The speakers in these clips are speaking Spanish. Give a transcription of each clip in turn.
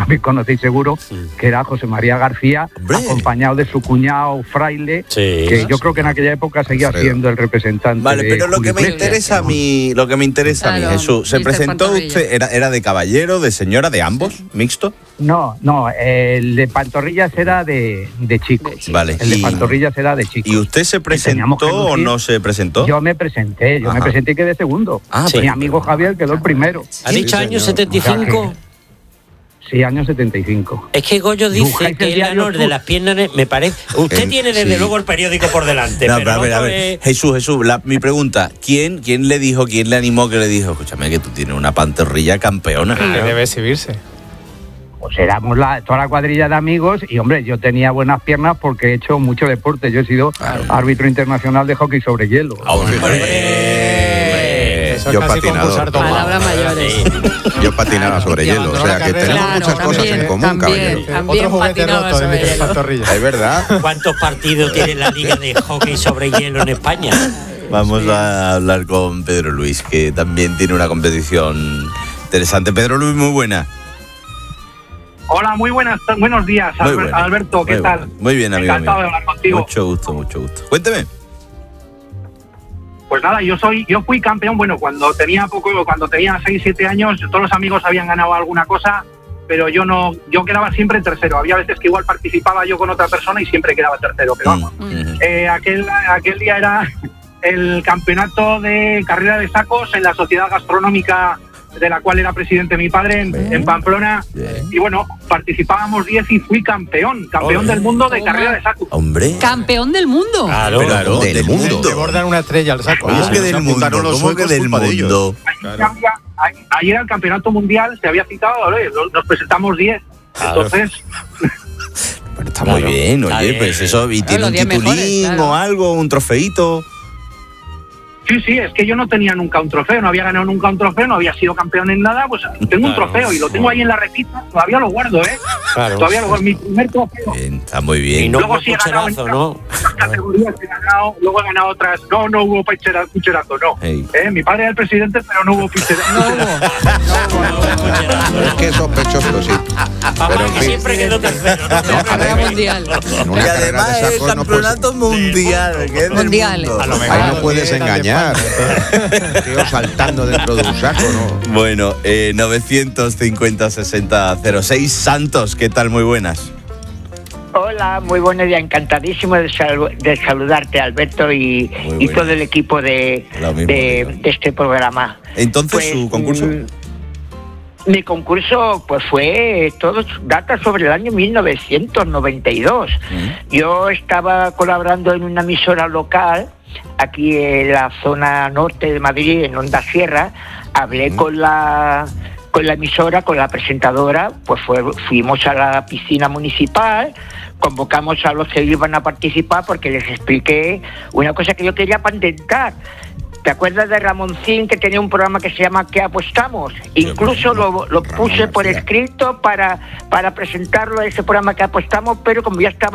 también conocéis seguro, que era José María García, acompañado de su cuñado Fraile, que yo creo que en aquella época seguía siendo el representante. Vale, pero lo que me interesa a mí, Jesús, ¿se presentó usted, era de caballero, de señora, de ambos, mixto? No, el de Pantorrillas era de chico. Vale. El de Pantorrillas era de chico. ¿Y usted se presentó o no se presentó? Yo me presenté y quedé segundo. Mi amigo Javier quedó el primero. ¿Ha dicho año 75? Sí, año 75. Es que Goyo dice que el honor de las piernas, me parece... Usted tiene desde luego el periódico por delante. No, pero a ver. Jesús, mi pregunta, ¿quién le dijo, quién le animó, que le dijo, escúchame, que tú tienes una pantorrilla campeona? Que debe exhibirse. Pues éramos toda la cuadrilla de amigos y, hombre, yo tenía buenas piernas porque he hecho mucho deporte. Yo he sido árbitro internacional de hockey sobre hielo. Yo patinador. Palabras mayores. Yo patinaba sobre hielo, o sea que tenemos muchas cosas en común, caballero. Otro juguete roto de mis pantorrillas. Es verdad. ¿Cuántos partidos tiene la Liga de Hockey sobre Hielo en España? Vamos a hablar con Pedro Luis, que también tiene una competición interesante. Pedro Luis, muy buena. Hola, buenos días, Alberto, ¿qué tal? Muy bien, amigo. Encantado de hablar contigo. Mucho gusto. Cuénteme. Pues nada, yo fui campeón, cuando tenía 6, 7 años, todos los amigos habían ganado alguna cosa, pero yo quedaba siempre en tercero. Había veces que igual participaba yo con otra persona y siempre quedaba tercero, pero vamos. Aquel día era el campeonato de carrera de sacos en la Sociedad Gastronómica de la cual era presidente mi padre en Pamplona. Y participábamos 10 y fui campeón del mundo de carrera de sacos. Hombre. ¿Campeón del mundo? Claro, del mundo. Te bordan una estrella al saco. ¿Cómo que del mundo? Ayer el campeonato mundial se había citado, nos presentamos 10. Entonces... Bueno, está muy bien, oye, pues eso, y tiene un titulín o algo, un trofeito. Sí, es que yo no tenía nunca un trofeo, no había ganado nunca un trofeo, no había sido campeón en nada, pues tengo un trofeo y lo tengo ahí en la repita, todavía lo guardo, Claro. Todavía lo guardo, mi primer trofeo. Bien, está muy bien. Y no luego hubo pucherazo, ¿no? Categorías luego he ganado otras, no hubo pucherazo, no. Hey. Mi padre era el presidente, pero no hubo pucherazo. Es que es sospechoso, sí. Pero en fin. Siempre quedó tercero, ¿no? La carrera mundial. En una Y carrera además de es el sacos campeonato mundial. Que es del Mundial. mundo. Ahí no puedes engañar. Tío saltando dentro de un saco, ¿no? Bueno, 950-60-06. Santos, ¿qué tal? Muy buenas. Hola, muy buenos días, encantadísimo de saludarte, Alberto, y todo el equipo de este programa. Entonces, ¿su concurso? Mi concurso fue todo data sobre el año 1992. Yo estaba colaborando en una emisora local aquí en la zona norte de Madrid, en Onda Sierra. Hablé con la emisora, con la presentadora, fuimos a la piscina municipal, convocamos a los que iban a participar porque les expliqué una cosa que yo quería patentar. ¿Te acuerdas de Ramoncín, que tenía un programa que se llama ¿Qué apostamos? Incluso lo puse por escrito para presentarlo a ese programa ¿Qué apostamos? Pero como ya estaba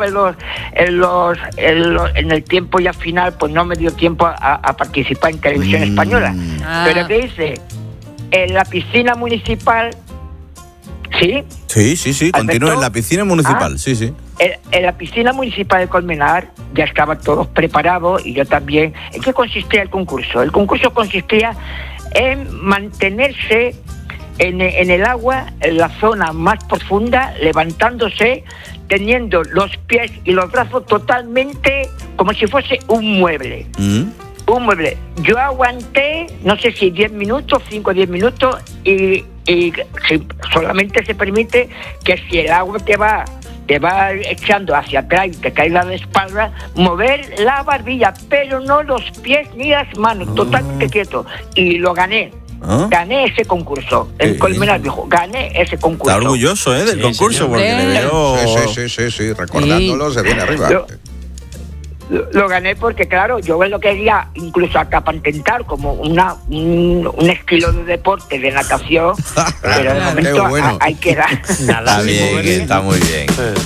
en el tiempo ya final, pues no me dio tiempo a participar en Televisión Española. Pero ¿qué hice? En la piscina municipal... ¿Sí? Sí, continúa en la piscina municipal, sí. En la piscina municipal de Colmenar ya estaban todos preparados y yo también. ¿En qué consistía el concurso? El concurso consistía en mantenerse en el agua, en la zona más profunda, levantándose, teniendo los pies y los brazos totalmente como si fuese un mueble. Un mueble. Yo aguanté, no sé si 10 minutos, 5 o 10 minutos, y solamente se permite que si el agua te va echando hacia atrás y te cae la espalda, mover la barbilla, pero no los pies ni las manos, totalmente quieto. Y lo gané. Gané ese concurso. En Colmenar dijo, gané ese concurso. Está orgulloso del concurso, señor. porque le veo... Sí, recordándolo se viene arriba. Lo gané porque, claro, yo lo quería incluso hasta patentar como un estilo de deporte, de natación, pero de momento hay que dar. Está muy bien.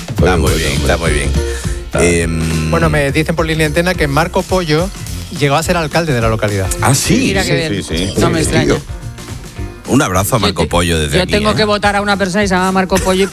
Bueno, me dicen por línea antena que Marco Pollo llegó a ser alcalde de la localidad. Ah, sí. Mira qué bien. No me extraña. Un abrazo a Marco Pollo desde aquí. Yo tengo que votar a una persona y se llama Marco Pollo.